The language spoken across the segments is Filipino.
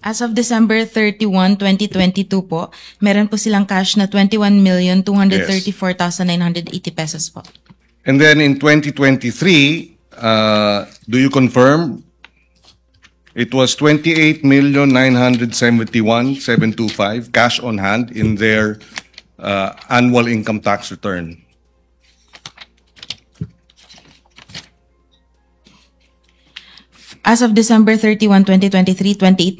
As of December 31, 2022 po, meron po silang cash na 21,234,980 pesos po. And then in 2023, do you confirm it was 28,971,725 cash on hand in their annual income tax return? As of December 31, 2023,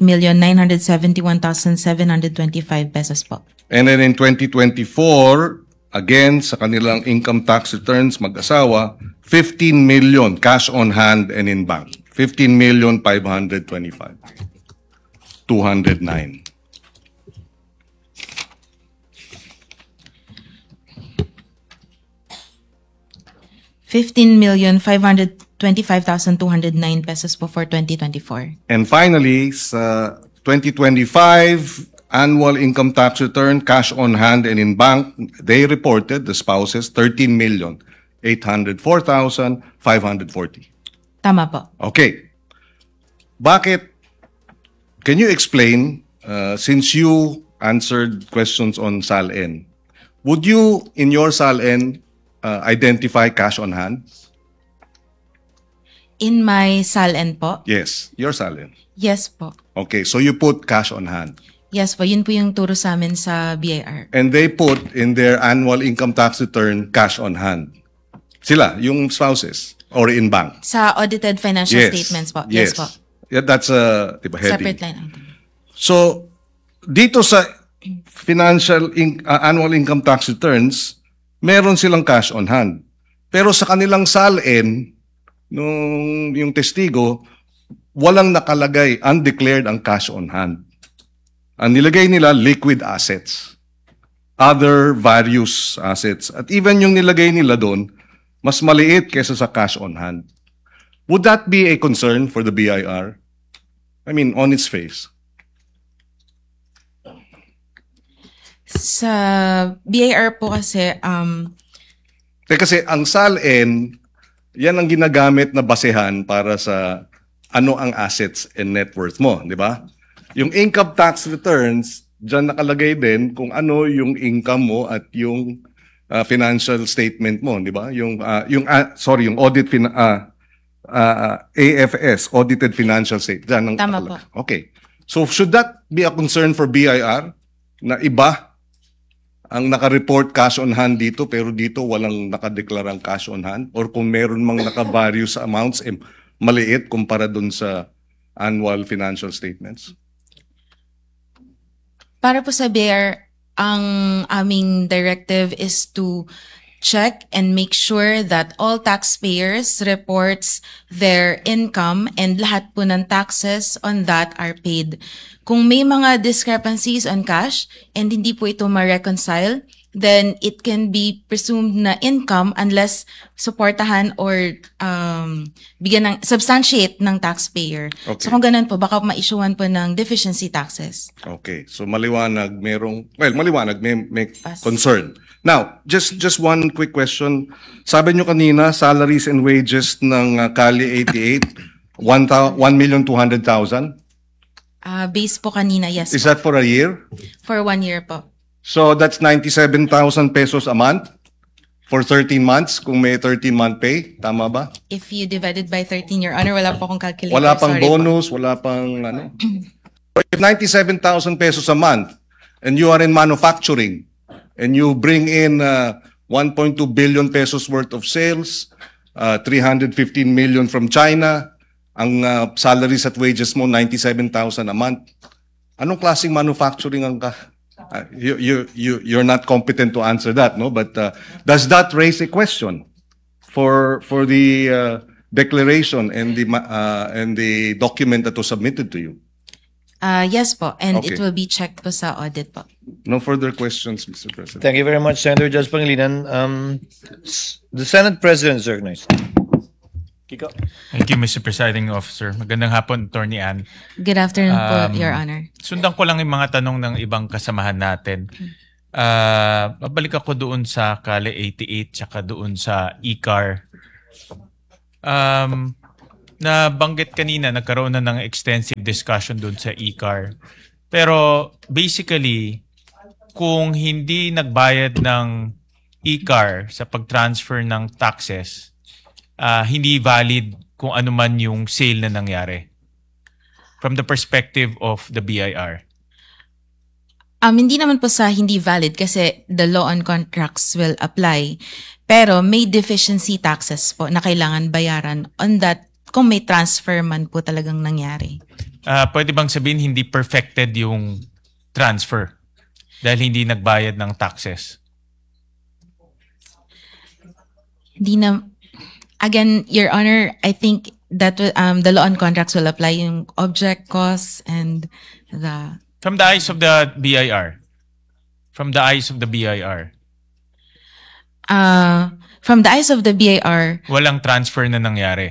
28,971,725 pesos po. And then in 2024, again, sa kanilang income tax returns, mag-asawa, 15 million cash on hand and in bank. 15,525,209. 15,525,209 pesos po for 2024. And finally, sa 2025 annual income tax return, cash on hand and in bank, they reported, the spouses, 13,804,540. Tama po. Okay. Bakit? Can you explain, since you answered questions on SALN, would you, in your SALN, identify cash on hand? In my SALN po? Yes, your SALN. Yes po. Okay, so you put cash on hand. Yes po, yun po yung turo sa amin sa BIR. And they put in their annual income tax return cash on hand. Sila, yung spouses, or in bank. Sa audited financial statements po. Yes po. Yeah, that's a heading. Separate line item. So, dito sa annual income tax returns, meron silang cash on hand. Pero sa kanilang SALN, yung testigo, walang nakalagay, undeclared ang cash on hand. Ang nilagay nila, liquid assets. Other various assets. At even yung nilagay nila doon, mas maliit kaysa sa cash on hand. Would that be a concern for the BIR? I mean, on its face. Sa BIR po kasi, Kasi ang SALN, yan ang ginagamit na basehan para sa ano ang assets and net worth mo, di ba? Yung income tax returns, dyan nakalagay din kung ano yung income mo at yung financial statement mo, di ba? Yung AFS, audited financial statement. Dyan ang Tama po. Okay. So should that be a concern for BIR na iba ang naka-report cash on hand dito pero dito walang nakadeklarang cash on hand? Or kung meron mang naka-various amounts, maliit kumpara dun sa annual financial statements? Para po sa BIR, ang aming directive is to check and make sure that all taxpayers reports their income and lahat po ng taxes on that are paid. Kung may mga discrepancies on cash and hindi po ito ma-reconcile, then it can be presumed na income unless supportahan or bigyan ng substantiate ng taxpayer. Okay. So kung ganun po, baka ma-issuean po ng deficiency taxes. Okay. So maliwanag, maliwanag, may concern. Now, just one quick question. Sabi nyo kanina, salaries and wages ng Kali 88, 1,200,000? Base po kanina, yes. Is that for a year? For 1 year po. So that's 97,000 pesos a month for 13 months kung may 13-month pay. Tama ba? If you divided by 13, Your Honor, wala po akong calculator. Wala pang Sorry bonus, wala pang ano. If 97,000 pesos a month and you are in manufacturing and you bring in 1.2 billion pesos worth of sales, 315 million from China, ang salaries at wages mo 97,000 a month. Anong klaseng manufacturing ang you're not competent to answer that, no? But does that raise a question for the declaration and the document that was submitted to you? Yes po, and Okay. it will be checked po sa audit po. No further questions, Mr. President. Thank you very much, Senator Judge Pangilinan. The Senate President is recognized. Kiko. Thank you, Mr. Presiding Officer. Magandang hapon, Attorney Ann. Good afternoon po, Your Honor. Sundan ko lang yung mga tanong ng ibang kasamahan natin. Babalik ako doon sa Kali 88 tsaka doon sa ICAR. nabanggit kanina, nagkaroon na ng extensive discussion dun sa e-car. Pero basically, kung hindi nagbayad ng e-car sa pag-transfer ng taxes, hindi valid kung ano man yung sale na nangyari from the perspective of the BIR. Hindi naman po sa hindi valid kasi the law on contracts will apply. Pero may deficiency taxes po na kailangan bayaran on that kung may transfer man po talagang nangyari. Pwede bang sabihin hindi perfected yung transfer dahil hindi nagbayad ng taxes? Hindi na, again, Your Honor, I think that the law on contracts will apply yung object, cost, and the... From the eyes of the BIR. From the eyes of the BIR. From the eyes of the BIR, Walang transfer na nangyari.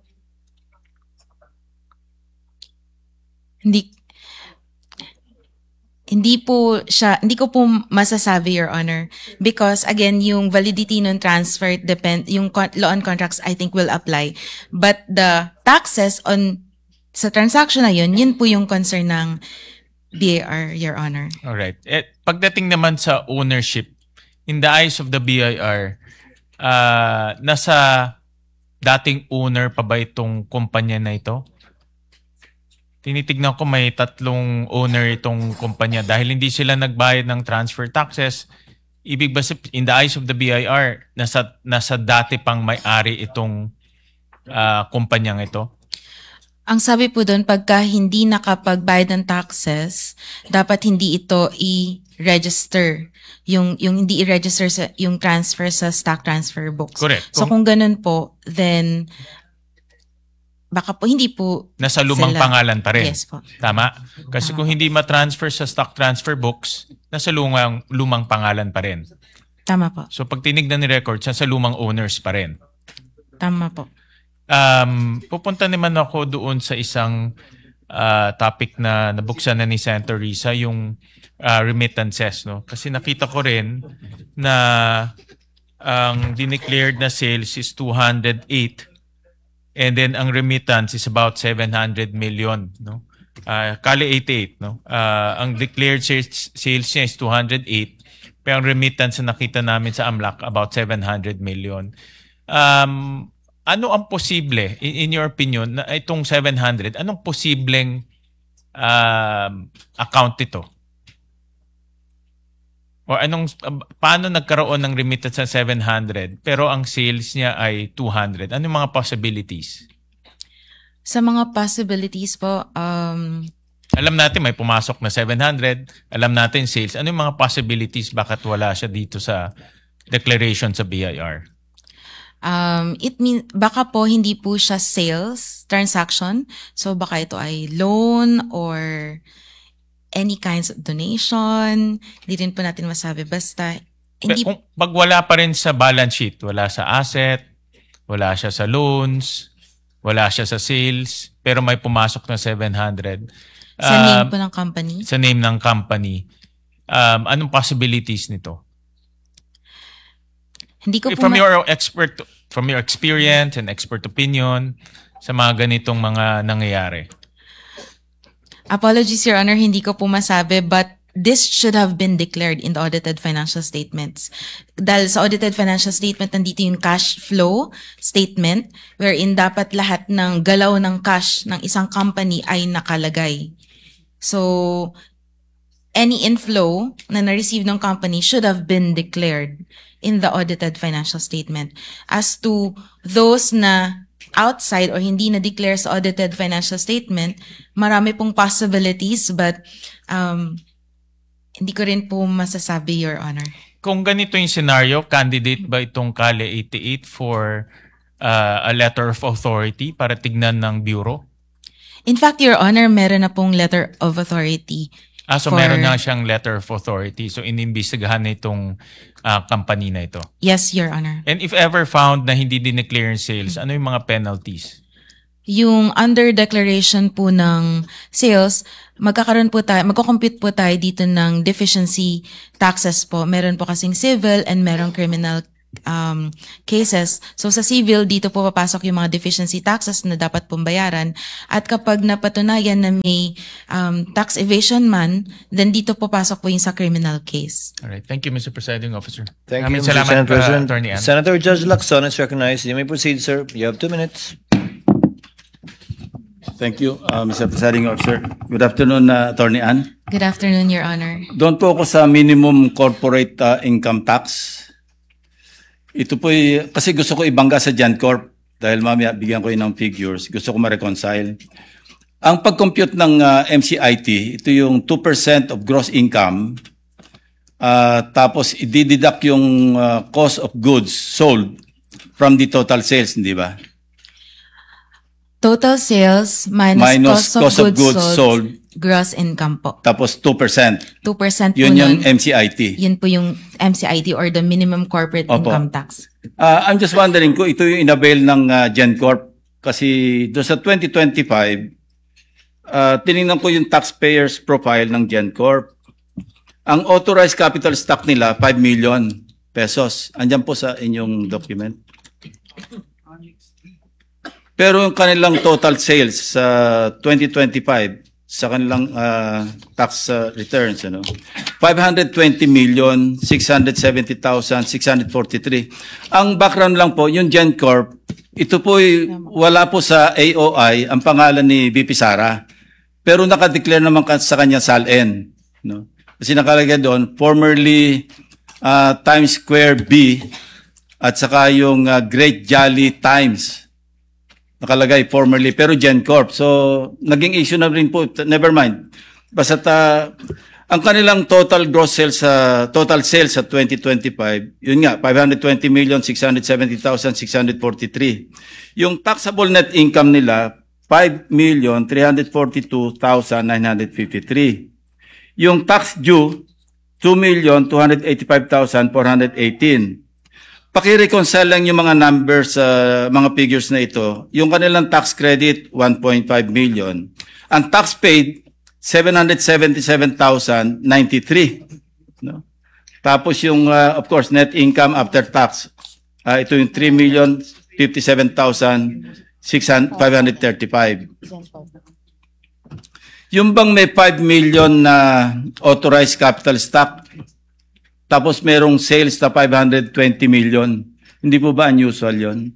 hindi ko po masasabi, Your Honor, because again, yung validity ng transfer yung law on contracts I think will apply. But the taxes sa transaction na yun po yung concern ng BIR, Your Honor. Alright. Pagdating naman sa ownership, in the eyes of the BIR, nasa dating owner pa ba itong kumpanya na ito? Tinitignan ko may 3 owner itong kumpanya dahil hindi sila nagbayad ng transfer taxes. Ibig ba in the eyes of the BIR, nasa dati pang may-ari itong kumpanyang ito? Ang sabi po doon, pagka hindi nakapagbayad ng taxes, dapat hindi ito i-register. Yung hindi i-register yung transfer sa stock transfer books. Correct. So kung ganun po, then baka po hindi po nasa lumang sila. Pangalan pa rin. Yes po. Tama? Kasi kung hindi ma-transfer sa stock transfer books, nasa lumang pangalan pa rin. Tama po. So pag tinignan ni records, nasa lumang owners pa rin. Tama po. Pupunta naman ako doon sa isang topic na nabuksan na ni Senator Risa, yung remittances. No? Kasi nakita ko rin na ang dineclared na sales is 208 and then ang remittance is about 700 million. No? Kali 88. No? Ang declared sales niya is 208 pero ang remittance na nakita namin sa AMLAC about 700 million. Ano ang posible, in your opinion, na itong 700, anong posibleng account ito? O paano nagkaroon ng remittance sa 700 pero ang sales niya ay 200? Anong mga possibilities? Sa mga possibilities po, alam natin may pumasok na 700, alam natin sales. Ano yung mga possibilities bakit wala siya dito sa declaration sa BIR? baka po hindi po siya sales transaction. So baka ito ay loan or any kinds of donation. Hindi rin po natin masabi. Basta, hindi... Pag wala pa rin sa balance sheet, wala sa asset, wala siya sa loans, wala siya sa sales, pero may pumasok na 700. Sa name po ng company? Sa name ng company. Anong possibilities nito? Hindi ko po from your experience and expert opinion sa mga ganitong mga nangyayari. Apologies, Your Honor, hindi ko po masabi, but this should have been declared in the audited financial statements. Dahil sa audited financial statement, nandito yung cash flow statement wherein dapat lahat ng galaw ng cash ng isang company ay nakalagay. So, any inflow na na-receive ng company should have been declared in the audited financial statement. As to those na outside or hindi na-declare sa audited financial statement, marami pong possibilities but hindi ko rin po masasabi, Your Honor. Kung ganito yung scenario, candidate ba itong Kale 88 for a letter of authority para tignan ng Bureau? In fact, Your Honor, meron na pong letter of authority. So meron na siyang letter of authority. So inimbestigahan na itong company na ito. Yes, Your Honor. And if ever found na hindi din-declare yung sales, ano yung mga penalties? Yung under declaration po ng sales, magko-compute po tayo dito ng deficiency taxes po. Meron po kasing civil and merong criminal cases. So sa civil, dito po papasok yung mga deficiency taxes na dapat pong bayaran. At kapag napatunayan na may tax evasion man, then dito po pasok po yung sa criminal case. All right. Thank you, Mr. Presiding Officer. Thank you, Maraming Mr. salamat, Senate President. Attorney Ann. Senator Judge Lacson is recognized. You may proceed, sir. You have 2 minutes. Thank you, Mr. Presiding Officer. Good afternoon, Attorney Ann. Good afternoon, Your Honor. Doon po ako sa minimum corporate income tax. Ito po kasi gusto ko ibangga sa GenCorp dahil mamaya bigyan ko yun ng figures. Gusto ko ma-reconcile. Ang pag-compute ng MCIT, ito yung 2% of gross income. Tapos i-deduct yung cost of goods sold from the total sales, hindi ba? Total sales minus cost of goods sold, gross income po. Tapos 2%. 2% po Yun yung nun. MCIT. Yun po yung MCIT or the minimum corporate Opo. income tax. I'm just wondering kung ito yung inavail ng GenCorp kasi do sa 2025, tinignan ko yung taxpayers profile ng GenCorp. Ang authorized capital stock nila, 5 million pesos. Andyan po sa inyong document. Pero yung kanilang total sales sa 2025, sa kanilang tax returns, 520,670,643. Ang background lang po, yung GenCorp, ito po wala po sa AOI ang pangalan ni VP Sara. Pero nakadeclare naman sa kanya SALN. No? Kasi nakalagay doon, formerly Times Square B at saka yung Great Jolly Times. Nakalagay formerly, pero GenCorp. So, naging issue na rin po. Never mind. Basta ang kanilang total gross sales total sales sa 2025, yun nga, 520,670,643. Yung taxable net income nila, 5,342,953. Yung tax due, 2,285,418. Paki-reconcile lang yung mga numbers sa mga figures na ito. Yung kanilang tax credit, 1.5 million. Ang tax paid, 777,093. No? Tapos yung, of course, net income after tax. Ito yung 3,057,535. Yung bang may 5 million na authorized capital stock, tapos merong sales na 520 million. Hindi po ba unusual yun?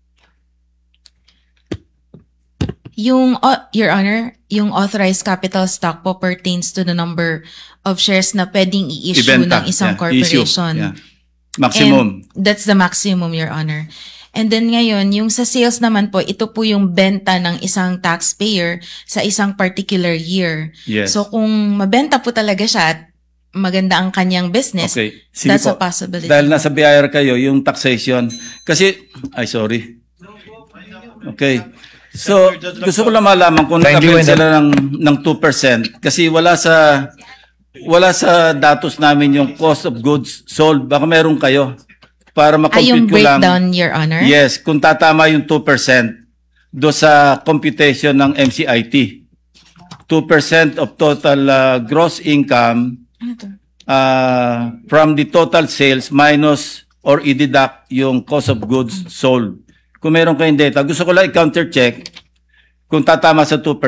Your Honor, yung authorized capital stock po pertains to the number of shares na pwedeng i-issue Ibenta. ng isang Yeah, issue. corporation. Yeah. Maximum. And that's the maximum, Your Honor. And then ngayon, yung sa sales naman po, ito po yung benta ng isang taxpayer sa isang particular year. Yes. So kung mabenta po talaga siya at maganda ang kanyang business, Okay. Sige that's po. a possibility. Dahil nasa BIR kayo, yung taxation. Kasi, sorry. Okay. So, gusto ko lang malaman kung Kindly nakapil wind sila ng 2%. Kasi wala sa datos namin yung cost of goods sold. Baka meron kayo. Para yung makompute ko lang. breakdown, Your Honor? Yes, kung tatama yung 2% do sa computation ng MCIT. 2% of total gross income from the total sales minus or i-deduct yung cost of goods sold. Kung meron kayong data, gusto ko lang i-counter-check kung tatama sa 2%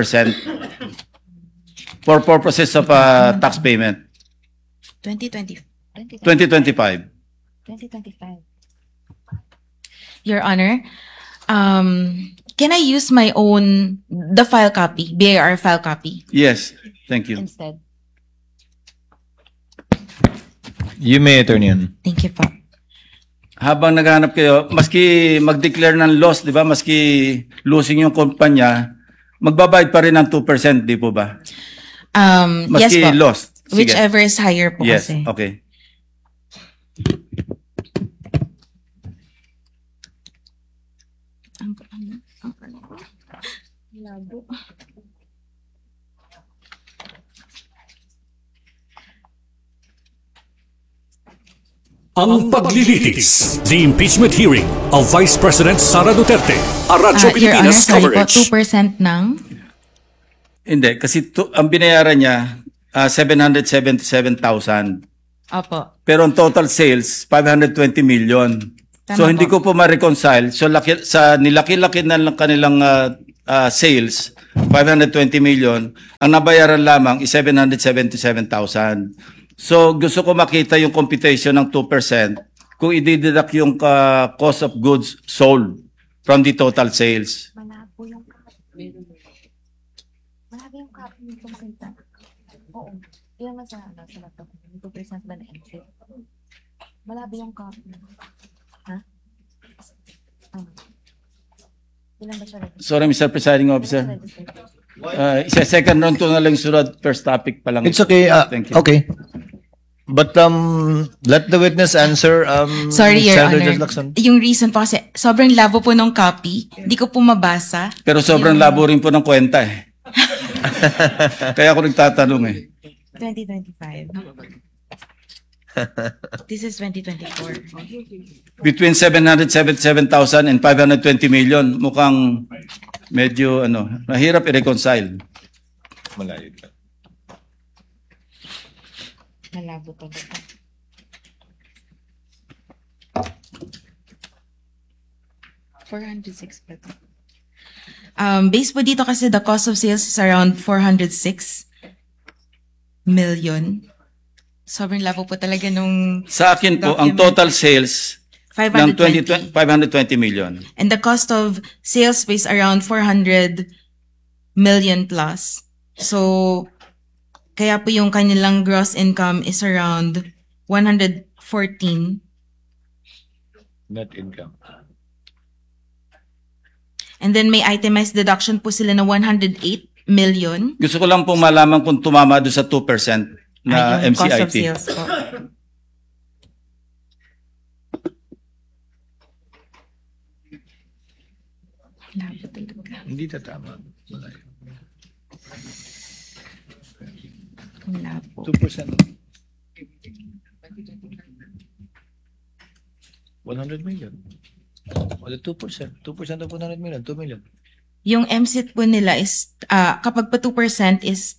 for purposes of tax payment. 2020. 2025. 2025. Your Honor, can I use the file copy, BIR file copy? Yes, thank you. Instead. You may, Attorney Ann. Thank you po. Habang naghahanap kayo, maski mag-declare ng loss, di ba? Maski losing yung kumpanya, magbabayad pa rin ng 2%, di po ba? Yes Maski po. loss. Sige. Whichever is higher po Yes, kasi. okay. Ang paglilitis, the impeachment hearing of Vice President Sara Duterte. Aradyo Your Honor, Pilipinas sorry po, coverage. 2% ng Hindi, kasi ang binayaran niya, 777,000. Opo. Pero ang total sales, 520 million. So hindi ko po ma-reconcile. So nilaki-laki na lang kanilang sales, 520 million, ang nabayaran lamang is 777,000. So gusto ko makita yung computation ng 2% kung i-deduct yung cost of goods sold from the total sales. Malabo yung copy. Malabo yung copy nito makita. Oo. Ilan ba sa laptop? 2% ba na exit? Malabo yung copy. Ha? Ilan ba siya registered? Sorry, Mr. Presiding Officer. Second round to na lang sunod, first topic pa lang. It's okay. Thank you. Okay. But let the witness answer. Sorry, Your Senator Honor. Judge Lacson. Yung reason po kasi sobrang labo po ng copy. Hindi ko po mabasa. Pero sobrang labo rin po ng kwenta eh. Kaya ako nagtatanong eh. 2025. This is 2024. Between 777,000 and 520 million, mukhang medyo mahirap i-reconcile. Malayo ka. Malabo po. $406 pa to. Based po dito kasi the cost of sales is around 406 million. Sobrang labo po talaga nung Sa akin po, ang document. total sales ng 520. 520 million. And the cost of sales is around 400 million plus. So, kaya po yung kanilang gross income is around 114. Net income. And then may itemized deduction po sila na 108 million. Gusto ko lang pong malaman kung tumama doon sa 2% na Ay, yung cost of MCIT. sales po. Labo talaga. Hindi tatama. Malayo. Labo. 2%. 100 million. Wala 2%. 2% of 100 million. 2 million. Yung MSIT po nila is, kapag pa 2% is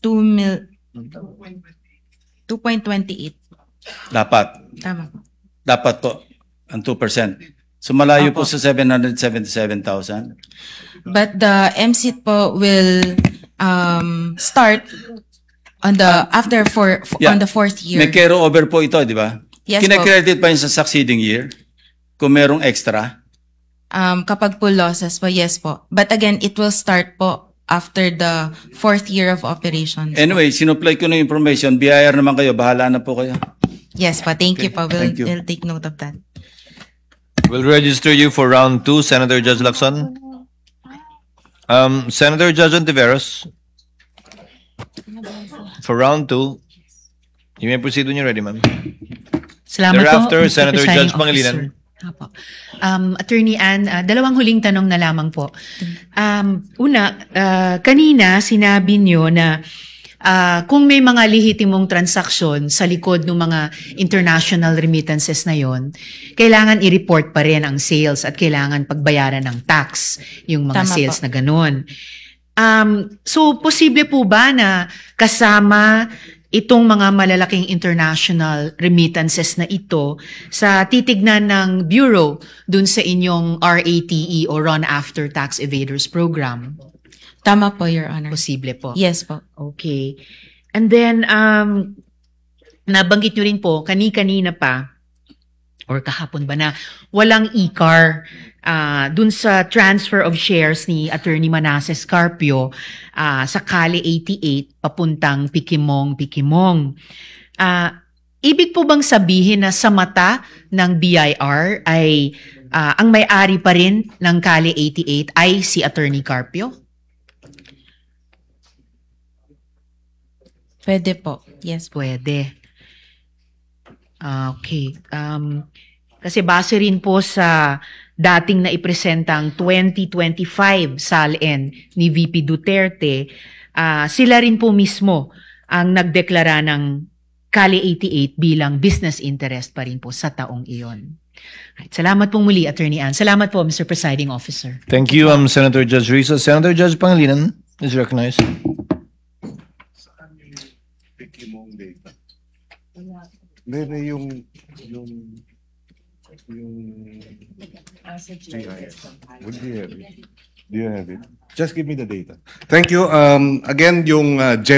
2.28. Dapat. Tama po. Dapat po. Ang 2%. So malayo po Opo. sa 777,000. But the MSIT po will start on the Yeah. on the fourth year. May carry over po ito, di ba? Yes po. Kine-credit pa yun sa succeeding year? Kung merong extra? Kapag po losses po, yes po. But again, it will start po after the fourth year of operations. Anyway, sinupply ko na yung information. BIR naman kayo. Bahala na po kayo. Yes po. Thank you po. Thank you. We'll take note of that. We'll register you for round 2, Senator Judge Lacson. Senator Judge Ontiveros. For round 2, you may proceed when you're ready, ma'am. Salamat Thereafter, po, Mr. Senator Presiding Judge Pangilinan. Officer. Apo. Attorney Ann, dalawang huling tanong na lamang po. Una, kanina sinabi niyo na kung may mga lehitimong transaksyon sa likod ng mga international remittances na yon, kailangan i-report pa rin ang sales at kailangan pagbayaran ng tax yung mga Tama sales po. na ganun. So, posible po ba na kasama itong mga malalaking international remittances na ito sa titignan ng Bureau dun sa inyong RATE o Run After Tax Evaders Program? Tama po, Your Honor. Posible po. Yes po. Okay. And then, nabanggit nyo rin po, kani-kanina pa, or kahapon ba na, walang e-car dun sa transfer of shares ni Attorney Manasseh Carpio sa Kali 88 papuntang Pikimong. Ibig po bang sabihin na sa mata ng BIR ay ang may-ari pa rin ng Kali 88 ay si Attorney Carpio? Pwede po. Yes po. Pwede. Okay. Kasi base rin po sa dating na ipresentang 2025 SALN ni VP Duterte, sila rin po mismo ang nagdeklara ng Kali 88 bilang business interest pa rin po sa taong iyon. Right. Salamat po muli, Attorney Ann. Salamat po, Mr. Presiding Officer. Thank you, Senator Judge Risa. Senator Judge Pangilinan is recognized. Hindi, yung Would you have it? Do you have it? Just give me the data. Thank you. Again, yung